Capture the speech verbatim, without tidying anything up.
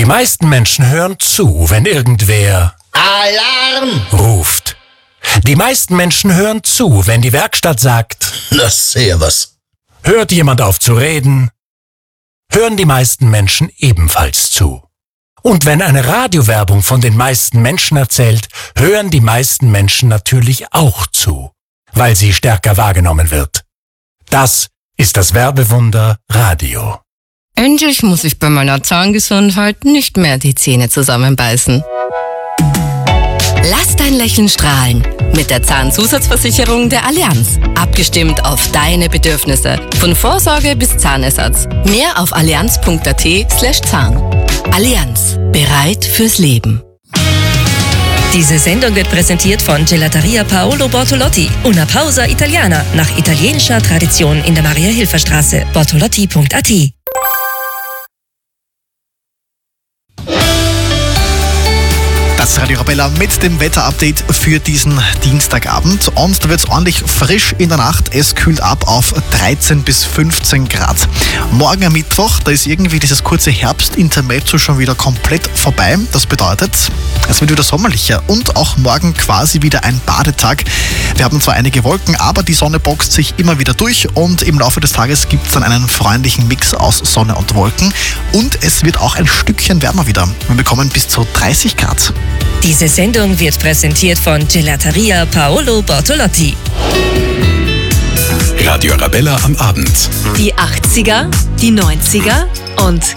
Die meisten Menschen hören zu, wenn irgendwer Alarm ruft. Die meisten Menschen hören zu, wenn die Werkstatt sagt, na servus. hört jemand auf zu reden, hören die meisten Menschen ebenfalls zu. Und wenn eine Radiowerbung von den meisten Menschen erzählt, hören die meisten Menschen natürlich auch zu, weil sie stärker wahrgenommen wird. Das ist das Werbewunder Radio. Endlich muss ich bei meiner Zahngesundheit nicht mehr die Zähne zusammenbeißen. Lass dein Lächeln strahlen mit der Zahnzusatzversicherung der Allianz. Abgestimmt auf deine Bedürfnisse. Von Vorsorge bis Zahnersatz. Mehr auf allianz.at slash Zahn. Allianz. Bereit fürs Leben. Diese Sendung wird präsentiert von Gelateria Paolo Bortolotti. Una pausa italiana nach italienischer Tradition in der Maria-Hilfer-Straße. bortolotti punkt at. Das ist Radio Arabella mit dem Wetterupdate für diesen Dienstagabend. Und da wird es ordentlich frisch in der Nacht. Es kühlt ab auf dreizehn bis fünfzehn Grad. Morgen am Mittwoch, da ist irgendwie dieses kurze Herbstintermezzo schon wieder komplett vorbei. Das bedeutet, es wird wieder sommerlicher und auch morgen quasi wieder ein Badetag. Wir haben zwar einige Wolken, aber die Sonne boxt sich immer wieder durch und im Laufe des Tages gibt es dann einen freundlichen Mix aus Sonne und Wolken. Und es wird auch ein Stückchen wärmer wieder. Wir bekommen bis zu dreißig Grad. Diese Sendung wird präsentiert von Gelateria Paolo Bortolotti. Radio Arabella am Abend. Die achtziger, die neunziger und